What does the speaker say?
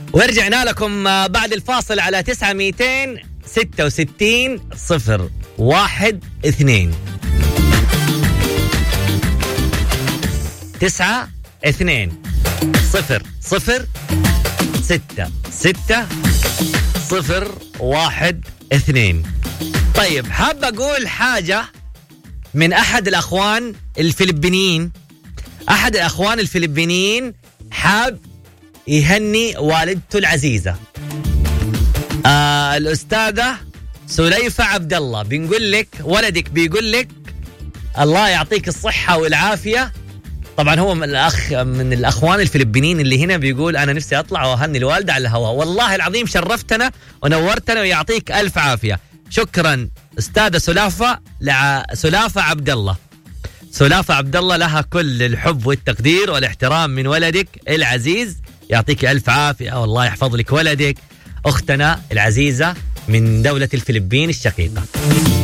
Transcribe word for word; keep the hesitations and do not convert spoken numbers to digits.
ورجعنا لكم بعد الفاصل على تسعة ميتين ستة وستين صفر واحد اثنين تسعة اثنين صفر صفر ستة ستة صفر واحد اثنين. طيب حاب أقول حاجة من أحد الأخوان الفلبينيين. أحد الأخوان الفلبينيين حاب يهني والدته العزيزة آه الأستاذة سليفة عبد الله. بنقول لك ولدك بيقول لك الله يعطيك الصحة والعافية. طبعا هو من الأخ من الأخوان الفلبينيين اللي هنا بيقول أنا نفسي أطلع وأهني الوالدة على الهواء. والله العظيم شرفتنا ونورتنا ويعطيك ألف عافية. شكرا أستاذة سلافة لع... سلافة عبد الله. سلافة عبد الله لها كل الحب والتقدير والاحترام من ولدك العزيز. يعطيك ألف عافية والله يحفظ لك ولدك. أختنا العزيزة من دولة الفلبين الشقيقة.